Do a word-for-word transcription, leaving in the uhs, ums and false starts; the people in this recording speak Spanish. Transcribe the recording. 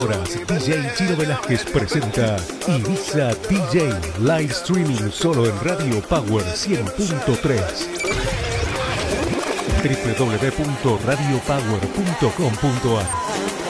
Horas, D J Chino Velázquez presenta Ibiza D J Live Streaming solo en Radio Power cien punto tres. w w w punto radio power punto com punto a r